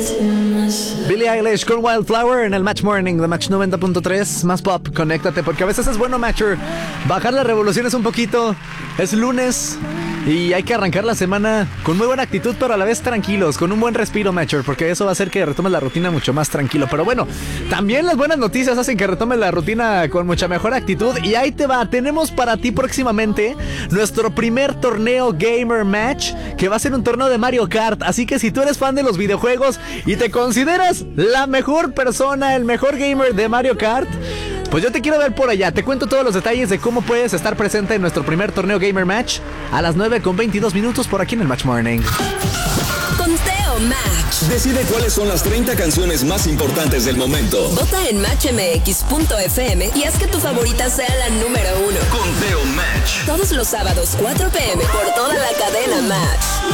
Billie Eilish con Wildflower en el Match Morning de Match 90.3. Más pop, conéctate, porque a veces es bueno, Matcher, bajar las revoluciones un poquito. Es lunes y hay que arrancar la semana con muy buena actitud, pero a la vez tranquilos, con un buen respiro, Matcher, porque eso va a hacer que retomes la rutina mucho más tranquilo. Pero bueno, también las buenas noticias hacen que retomes la rutina con mucha mejor actitud. Y ahí te va, tenemos para ti próximamente nuestro primer torneo Gamer Match, que va a ser un torneo de Mario Kart. Así que si tú eres fan de los videojuegos y te consideras la mejor persona, el mejor gamer de Mario Kart, pues yo te quiero ver por allá. Te cuento todos los detalles de cómo puedes estar presente en nuestro primer torneo Gamer Match a las 9:22 por aquí en el Match Morning. Conteo Match. Decide cuáles son las 30 canciones más importantes del momento. Vota en matchmx.fm y haz que tu favorita sea la número 1. Conteo Match. Todos los sábados, 4 p.m. por toda la cadena Match.